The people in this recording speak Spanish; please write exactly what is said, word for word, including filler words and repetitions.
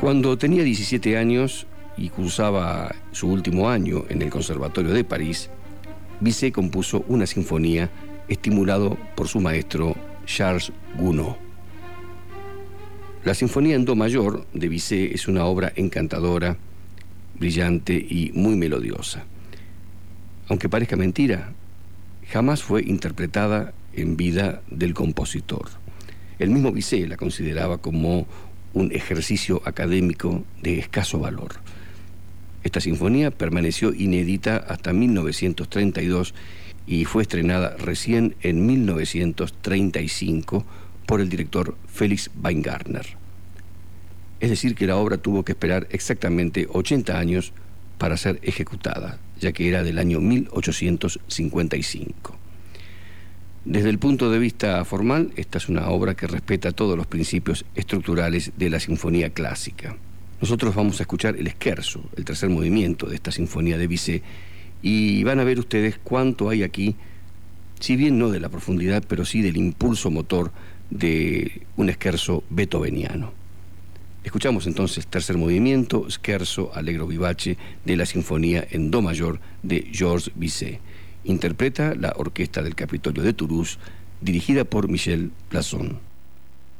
Cuando tenía diecisiete años y cursaba su último año en el Conservatorio de París, Bizet compuso una sinfonía estimulado por su maestro Charles Gounod. La Sinfonía en Do mayor de Bizet es una obra encantadora, brillante y muy melodiosa. Aunque parezca mentira, jamás fue interpretada en vida del compositor. El mismo Bizet la consideraba como un ejercicio académico de escaso valor. Esta sinfonía permaneció inédita hasta mil novecientos treinta y dos y fue estrenada recién en mil novecientos treinta y cinco por el director Felix Weingartner. Es decir, que la obra tuvo que esperar exactamente ochenta años para ser ejecutada, ya que era del año mil ochocientos cincuenta y cinco. Desde el punto de vista formal, esta es una obra que respeta todos los principios estructurales de la sinfonía clásica. Nosotros vamos a escuchar el scherzo, el tercer movimiento de esta sinfonía de Bizet, y van a ver ustedes cuánto hay aquí, si bien no de la profundidad, pero sí del impulso motor de un scherzo beethoveniano. Escuchamos entonces tercer movimiento, scherzo allegro vivace de la sinfonía en do mayor de Georges Bizet. Interpreta la orquesta del Capitolio de Toulouse, dirigida por Michel Plasson.